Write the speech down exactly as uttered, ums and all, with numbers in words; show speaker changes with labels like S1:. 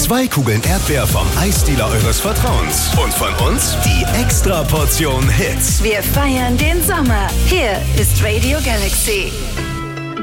S1: Zwei Kugeln Erdbeer vom Eisdealer eures Vertrauens. Und von uns die Extra-Portion Hits.
S2: Wir feiern den Sommer. Hier ist Radio Galaxy.